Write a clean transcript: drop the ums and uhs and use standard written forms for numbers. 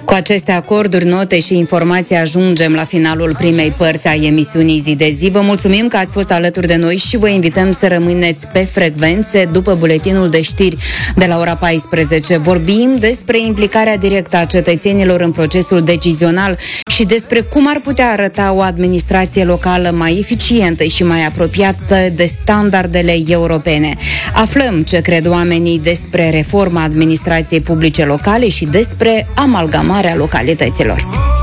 Cu aceste acorduri, note și informații ajungem la finalul primei părți a emisiunii Zi de Zi. Vă mulțumim că ați fost alături de noi și vă invităm să rămâneți pe frecvențe. După buletinul de știri de la ora 14 vorbim despre implicarea directă a cetățenilor în procesul decizional și despre cum ar putea arăta o administrație locală mai eficientă și mai apropiată de standardele europene. Aflăm ce cred oamenii despre reforma administrației publice locale și despre amalgamarea localităților.